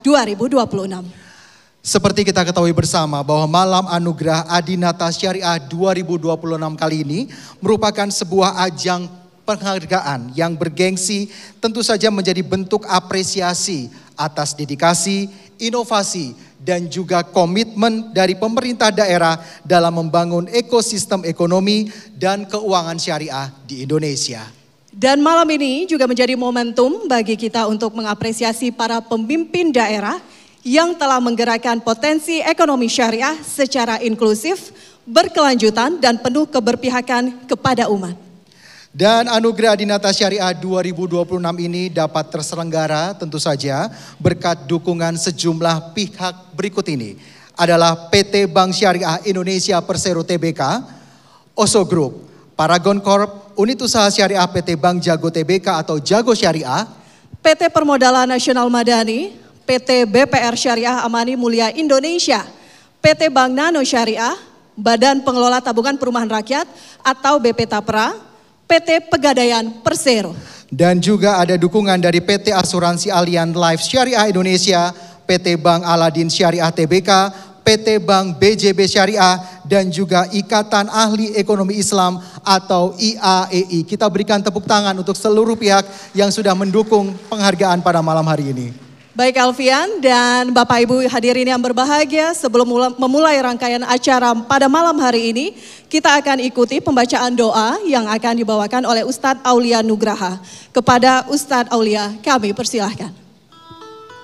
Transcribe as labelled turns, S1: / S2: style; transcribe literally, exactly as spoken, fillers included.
S1: dua ribu dua puluh enam.
S2: Seperti kita ketahui bersama bahwa Malam Anugerah Adinata Syariah dua ribu dua puluh enam kali ini merupakan sebuah ajang penghargaan yang bergengsi, tentu saja menjadi bentuk apresiasi atas dedikasi, inovasi, dan juga komitmen dari pemerintah daerah dalam membangun ekosistem ekonomi dan keuangan syariah di Indonesia.
S1: Dan malam ini juga menjadi momentum bagi kita untuk mengapresiasi para pemimpin daerah yang telah menggerakkan potensi ekonomi syariah secara inklusif, berkelanjutan, dan penuh keberpihakan kepada umat.
S2: Dan Anugerah Adinata Syariah dua ribu dua puluh enam ini dapat terselenggara tentu saja berkat dukungan sejumlah pihak berikut ini. Adalah P T Bank Syariah Indonesia Persero T B K, Oso Group, Paragon Corp, Unit Usaha Syariah P T Bank Jago T B K atau Jago Syariah,
S1: P T Permodalan Nasional Madani, P T B P R Syariah Amani Mulia Indonesia, P T Bank Nano Syariah, Badan Pengelola Tabungan Perumahan Rakyat atau B P Tapra, P T Pegadaian Persero.
S2: Dan juga ada dukungan dari P T Asuransi Allianz Life Syariah Indonesia, P T Bank Aladin Syariah T B K, P T Bank B J B Syariah, dan juga Ikatan Ahli Ekonomi Islam atau I A E I. Kita berikan tepuk tangan untuk seluruh pihak yang sudah mendukung penghargaan pada malam hari ini.
S1: Baik Alfian dan Bapak Ibu hadirin yang berbahagia, sebelum memulai rangkaian acara pada malam hari ini, kita akan ikuti pembacaan doa yang akan dibawakan oleh Ustadz Aulia Nugraha. Kepada Ustadz Aulia, kami persilahkan.